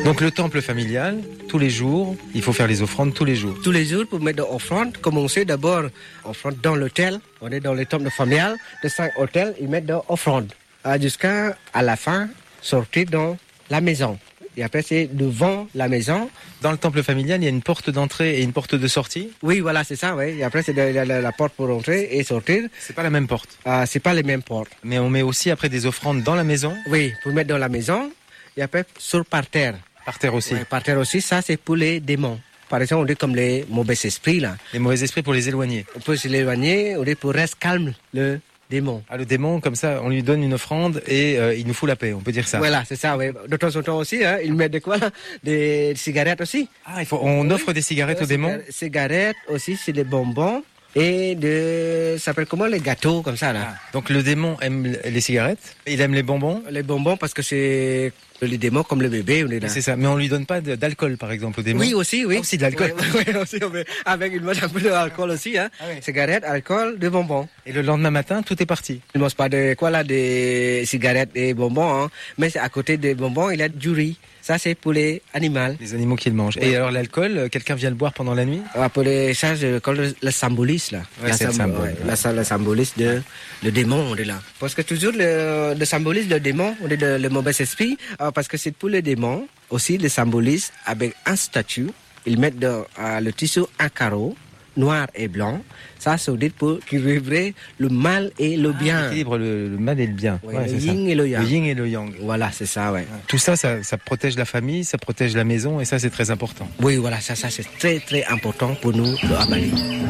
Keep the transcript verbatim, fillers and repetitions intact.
Donc le temple familial, tous les jours, il faut faire les offrandes tous les jours. Tous les jours, pour mettre de l'offrande, commencer d'abord offrande dans l'hôtel. On est dans le temple familial, de cinq hôtels, ils mettent de l'offrande. Jusqu'à à la fin, sortir dans la maison. Et après, c'est devant la maison. Dans le temple familial, il y a une porte d'entrée et une porte de sortie. Oui, voilà, c'est ça, oui. Et après, c'est la, la, la porte pour entrer et sortir. C'est pas la même porte. Euh, c'est pas les mêmes portes. Mais on met aussi après des offrandes dans la maison. Oui, pour mettre dans la maison. Et après, sur par terre. Par terre aussi. Ouais, par terre aussi, ça, c'est pour les démons. Par exemple, on dit comme les mauvais esprits, là. Les mauvais esprits pour les éloigner. On peut se l'éloigner, on dit pour rester calme, le démon. Ah, le démon, comme ça, on lui donne une offrande et euh, il nous fout la paix, on peut dire ça. Voilà, c'est ça, oui. De temps en temps aussi, hein, ils mettent de quoi, là? Des cigarettes aussi. Ah, il faut, on oui. offre des cigarettes euh, aux démons. Cigarettes aussi, c'est des bonbons. Et de, ça s'appelle comment, les gâteaux, comme ça, là. Ah, donc le démon aime les cigarettes, il aime les bonbons. Les bonbons, parce que c'est les démons comme le bébé, on est là. C'est ça, mais on lui donne pas d'alcool, par exemple, au démon. Oui, aussi, oui. Ah, aussi de l'alcool. Oui, oui, aussi, avec une un peu d'alcool aussi, hein. Ah, oui. Cigarettes, alcool, des bonbons. Et le lendemain matin, tout est parti. Il ne mange pas de quoi, là, des cigarettes et bonbons, hein. Mais c'est à côté des bonbons, il y a du riz. Ça, c'est pour les animaux. Les animaux qu'ils mangent. Ouais. Et alors, l'alcool, quelqu'un vient le boire pendant la nuit? Ah, pour les ça, je le, le symbolise, là. Ouais, la c'est le symbole. Ouais, la, le symbolise de le démon, on est là. Parce que toujours, le, le symbolise le démon, on est de, le mauvais esprit, euh, parce que c'est pour le démon, aussi, le symbolise avec un statut. Ils mettent de, euh, le tissu un carreau, noir et blanc. Ça, c'est dit pour équilibrer le mal et le bien. Ah, équilibre le, le mal et le bien. Ouais, ouais, le yin et le yang. Le yin et le yang. Voilà, c'est ça, ouais. Tout ça, ça, ça protège la famille, ça protège la maison et ça, c'est très important. Oui, voilà, ça, ça c'est très, très important pour nous, le Abali.